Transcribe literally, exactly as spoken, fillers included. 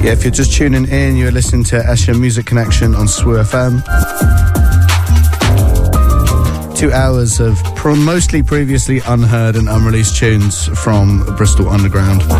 Yeah, if you're just tuning in, you're listening to Esher Music Connection on S W U F M. Two hours of pro- mostly previously unheard and unreleased tunes from Bristol Underground.